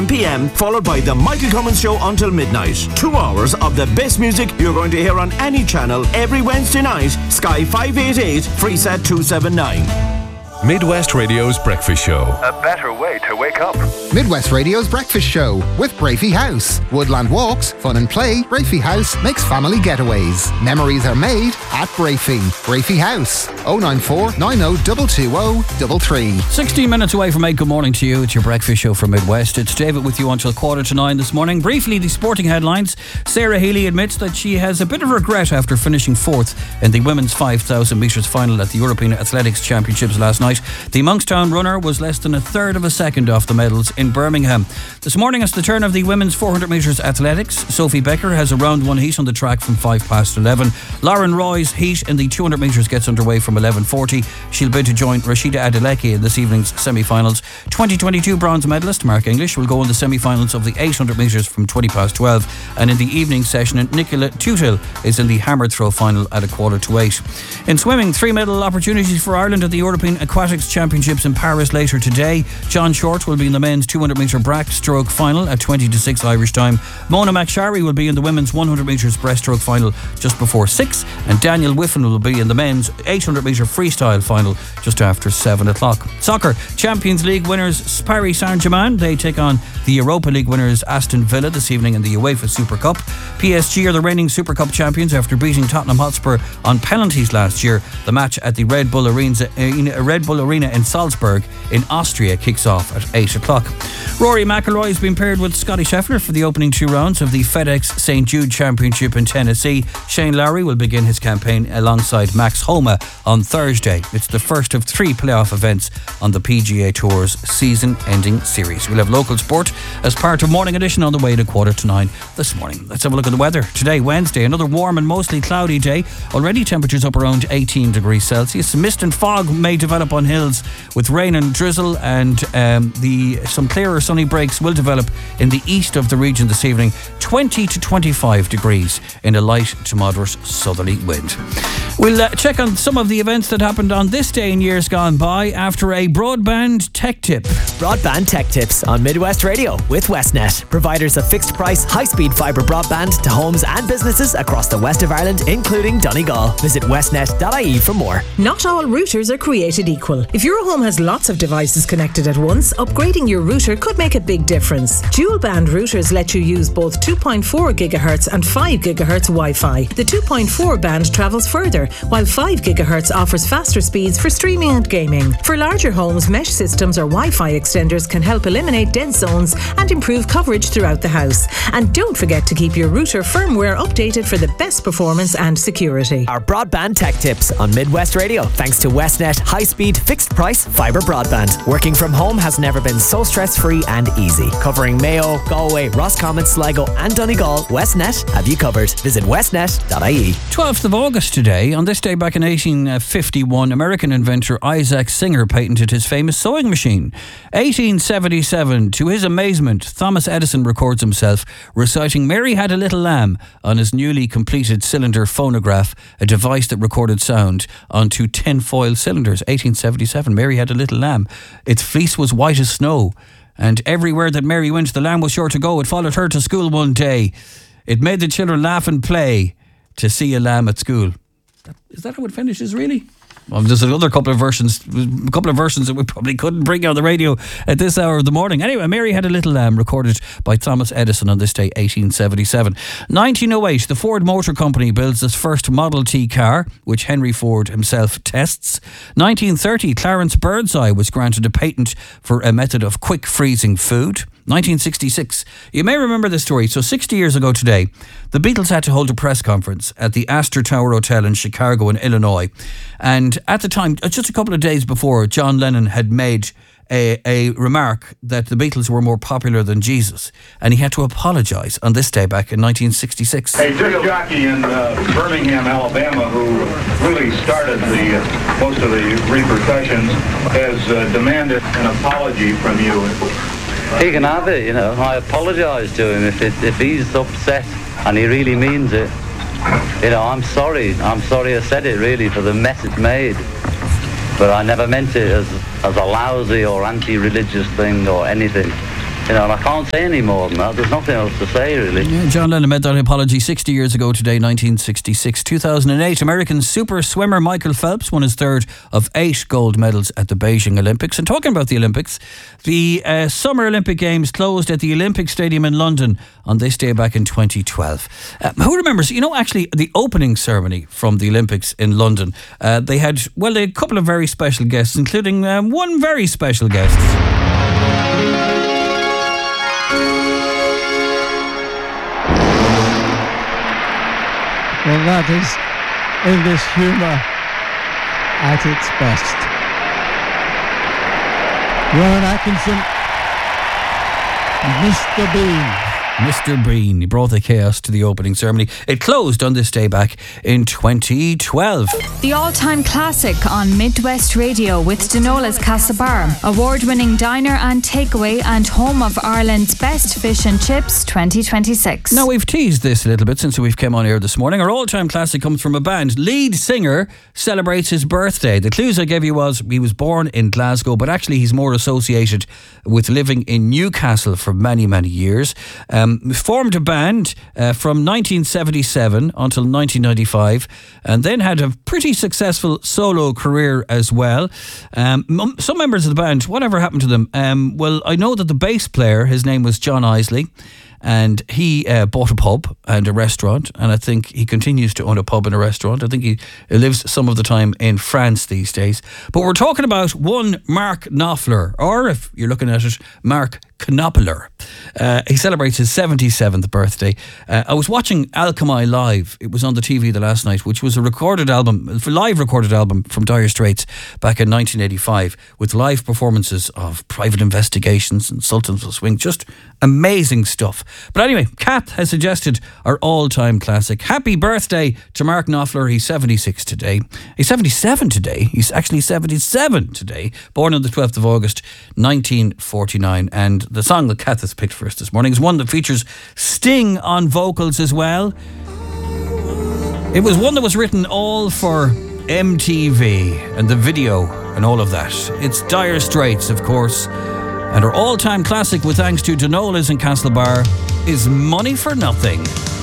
7 p.m, followed by the Michael Cummins Show until midnight. 2 hours of the best music you're going to hear on any channel every Wednesday night. Sky 588, Freesat 279. Midwest Radio's Breakfast Show. A better way to wake up. Midwest Radio's Breakfast Show with Brafey House. Woodland walks, fun and play. Brafey House makes family getaways. Memories are made at Brafey. Brafey House. 094 90 33. 16 minutes away from 8. Good morning to you. It's your Breakfast Show from Midwest. It's David with you until 8:45 this morning. Briefly, the sporting headlines. Sarah Healy admits that she has a bit of regret after finishing 4th in the women's 5,000 metres final at the European Athletics Championships last night. The Monkstown runner was less than a third of a second off the medals in Birmingham. This morning it's the turn of the women's 400 metres athletics. Sophie Becker has a round 1 heat on the track from 11:05. Lauren Roy's heat in the 200 metres gets underway from 11:40. She'll bid to join Rashida Adeleke in this evening's semi-finals. 2022 bronze medalist Mark English will go in the semi-finals of the 800 metres from 12:20. And in the evening session, Nicola Tutil is in the hammer throw final at 7:45. In swimming, 3 medal opportunities for Ireland at the European Aquatics Championships in Paris later today. John Short will be in the men's 200 metre breaststroke final at 6 Irish time. Mona McSharry will be in the women's 100 metres breaststroke final just before 6, and Daniel Whiffen will be in the men's 800 metre freestyle final just after 7 o'clock. Soccer, Champions League winners Paris Saint-Germain, they take on the Europa League winners Aston Villa this evening in the UEFA Super Cup. PSG are the reigning Super Cup champions after beating Tottenham Hotspur on penalties last year. The match at the Red Bull Arena in Salzburg in Austria kicks off at 8 o'clock. Rory McIlroy has been paired with Scotty Scheffler for the opening 2 rounds of the FedEx St. Jude Championship in Tennessee. Shane Lowry will begin his campaign alongside Max Homa on Thursday. It's the first of 3 playoff events on the PGA Tour's season-ending series. We'll have local sport as part of Morning Edition on the way to 8:45 this morning. Let's have a look at the weather. Today, Wednesday, another warm and mostly cloudy day. Already temperatures up around 18 degrees Celsius. Mist and fog may develop on hills with rain and drizzle, and some clearer sunny breaks will develop in the east of the region this evening. 20 to 25 degrees in a light to moderate southerly wind. We'll check on some of the events that happened on this day in years gone by after a broadband tech tip. Broadband tech tips on Midwest Radio with Westnet, providers of fixed price, high-speed fibre broadband to homes and businesses across the west of Ireland, including Donegal. Visit westnet.ie for more. Not all routers are created equal. If your home has lots of devices connected at once, upgrading your router could make a big difference. Dual band routers let you use both 2.4 GHz and 5 GHz Wi-Fi. The 2.4 band travels further, while 5 GHz offers faster speeds for streaming and gaming. For larger homes, mesh systems or Wi-Fi extenders can help eliminate dead zones and improve coverage throughout the house. And don't forget to keep your router firmware updated for the best performance and security. Our broadband tech tips on Midwest Radio, thanks to Westnet high-speed fixed price fibre broadband. Working from home has never been so stress-free and easy. Covering Mayo, Galway, Roscommon, Sligo and Donegal, Westnet have you covered. Visit westnet.ie. 12th of August today. On this day back in 1851, American inventor Isaac Singer patented his famous sewing machine. 1877, to his amazement, Thomas Edison records himself reciting Mary Had a Little Lamb on his newly completed cylinder phonograph, a device that recorded sound onto tinfoil cylinders. 1877, Mary Had a Little Lamb. Its fleece was white as snow, and everywhere that Mary went, the lamb was sure to go. It followed her to school one day. It made the children laugh and play to see a lamb at school. Is that how it finishes, really? Well, there's another couple of versions that we probably couldn't bring on the radio at this hour of the morning. Anyway, Mary Had a Little Lamb, recorded by Thomas Edison on this day, 1877. 1908, the Ford Motor Company builds its first Model T car, which Henry Ford himself tests. 1930, Clarence Birdseye was granted a patent for a method of quick freezing food. 1966. You may remember this story. So 60 years ago today, the Beatles had to hold a press conference at the Astor Tower Hotel in Chicago in Illinois. And at the time, just a couple of days before, John Lennon had made a remark that the Beatles were more popular than Jesus. And he had to apologise on this day back in 1966. A disc jockey in Birmingham, Alabama, who really started most of the repercussions, has demanded an apology from you. He can have it, you know. I apologise to him if he's upset and he really means it. You know, I'm sorry I said it, really, for the mess it's made. But I never meant it as a lousy or anti-religious thing or anything. and I can't say any more than that. There's nothing else to say, really. Yeah, John Lennon made that apology 60 years ago today, 1966. 2008, American super swimmer Michael Phelps won his third of 8 gold medals at the Beijing Olympics. And talking about the Olympics, the Summer Olympic Games closed at the Olympic Stadium in London on this day back in 2012. Who remembers, actually the opening ceremony from the Olympics in London? They had a couple of very special guests, including one very special guest. Well, that is English humour at its best. Rowan Atkinson, Mr. Bean. Mr. Bean, he brought the chaos to the opening ceremony. It closed on this day back in 2012. The all-time classic on Midwest Radio with Denola's Castlebar, award-winning diner and takeaway and home of Ireland's best fish and chips 2026. Now, we've teased this a little bit since we've come on air this morning. Our all-time classic comes from a band. Lead singer celebrates his birthday. The clues I gave you was he was born in Glasgow, but actually he's more associated with living in Newcastle for many, many years. Formed a band from 1977 until 1995, and then had a pretty successful solo career as well. Some members of the band, whatever happened to them? Well, I know that the bass player, his name was John Isley, and he bought a pub and a restaurant, and I think he continues to own a pub and a restaurant. I think he lives some of the time in France these days. But we're talking about one Mark Knopfler, or if you're looking at it, Mark Knopfler. He celebrates his 77th birthday. I was watching Alchemy Live. It was on the TV the last night, which was a live recorded album from Dire Straits back in 1985, with live performances of Private Investigations and Sultans of Swing. Just amazing stuff. But anyway, Kath has suggested our all-time classic. Happy birthday to Mark Knopfler. He's 76 today. He's 77 today. He's actually 77 today. Born on the 12th of August, 1949. And the song that Kath has picked for us this morning is one that features Sting on vocals as well. It was one that was written all for MTV and the video and all of that. It's Dire Straits, of course. And our all-time classic, with thanks to Denola's and Castlebar, is Money for Nothing.